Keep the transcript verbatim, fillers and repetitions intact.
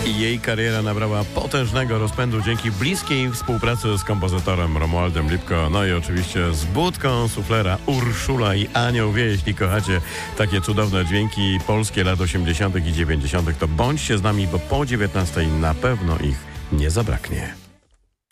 Jej kariera nabrała potężnego rozpędu dzięki bliskiej współpracy z kompozytorem Romualdem Lipko, no i oczywiście z budką suflera Urszula i Anioł Wie. Jeśli kochacie takie cudowne dźwięki polskie lat osiemdziesiątych i dziewięćdziesiątych, to bądźcie z nami, bo po dziewiętnastej na pewno ich nie zabraknie.